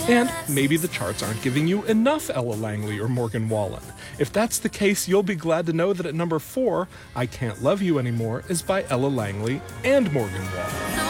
And maybe the charts aren't giving you enough Ella Langley or Morgan Wallen. If that's the case, you'll be glad to know that at number 4, I Can't Love You Anymore is by Ella Langley and Morgan Wallen.